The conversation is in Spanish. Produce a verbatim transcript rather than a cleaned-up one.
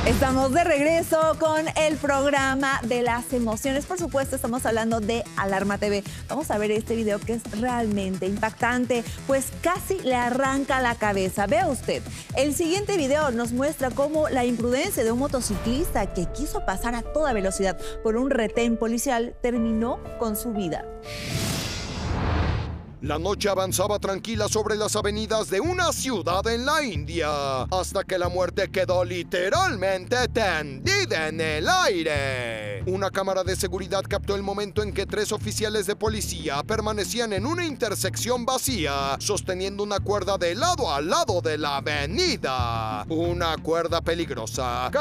Estamos de regreso con el programa de las emociones. Por supuesto, estamos hablando de Alarma T V. Vamos a ver este video que es realmente impactante, pues casi le arranca la cabeza. Vea usted, el siguiente video nos muestra cómo la imprudencia de un motociclista que quiso pasar a toda velocidad por un retén policial terminó con su vida. La noche avanzaba tranquila sobre las avenidas de una ciudad en la India, hasta que la muerte quedó literalmente tendida en el aire. Una cámara de seguridad captó el momento en que tres oficiales de policía permanecían en una intersección vacía, sosteniendo una cuerda de lado a lado de la avenida. Una cuerda peligrosa.